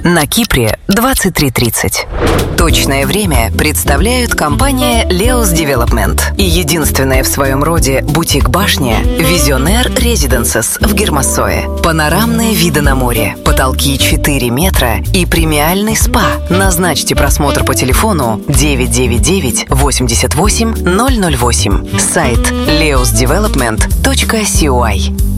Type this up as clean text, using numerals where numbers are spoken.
На Кипре 23:30. Точное время представляют компания Leos Development и единственная в своем роде бутик-башня Visionaire Residences в Гермассое. Панорамные виды на море, потолки 4 метра и премиальный спа. Назначьте просмотр по телефону 999 88 008. Сайт leosdevelopment.coy.